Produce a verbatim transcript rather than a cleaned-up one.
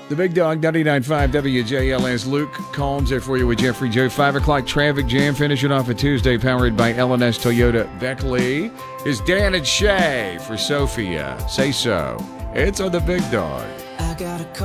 The Big Dog, ninety-nine point five W J L S. Luke Combs there for you with Jeffrey Joe. five o'clock traffic jam, finishing off a Tuesday powered by L and S Toyota Beckley. Is Dan and Shay for Sophia. Say so. It's on the Big Dog. I got a call.